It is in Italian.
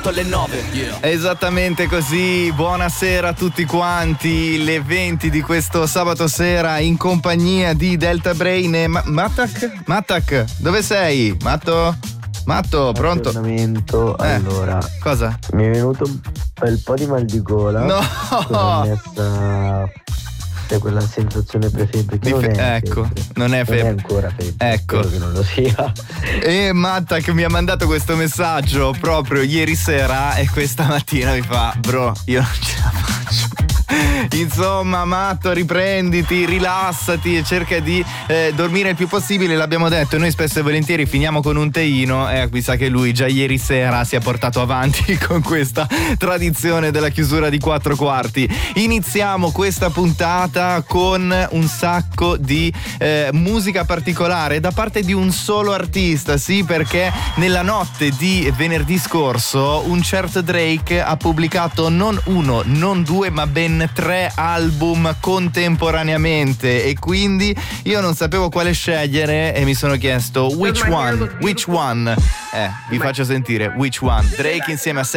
8 alle 9. Esattamente così, buonasera a tutti quanti, le 20 di questo sabato sera in compagnia di Delta Brain e Mattak, dove sei? Matto, pronto? Allora, cosa? Mi è venuto un bel po' di mal di gola. No! C'è quella sensazione pre-febbre che non è febbre. Non è ancora febbre. Ecco. Spero che non lo sia. E Mattak mi ha mandato questo messaggio proprio ieri sera e questa mattina mi fa: bro, io non ce la faccio. Insomma, Matto, riprenditi, rilassati e cerca di dormire il più possibile. L'abbiamo detto, noi spesso e volentieri finiamo con un teino e mi sa che lui già ieri sera si è portato avanti con questa tradizione della chiusura di 4 quarti. Iniziamo questa puntata con un sacco di musica particolare da parte di un solo artista, sì, perché nella notte di venerdì scorso un certo Drake ha pubblicato non uno, non due, ma ben 3 album contemporaneamente e quindi io non sapevo quale scegliere e mi sono chiesto which one? Vi faccio sentire which one. Drake insieme a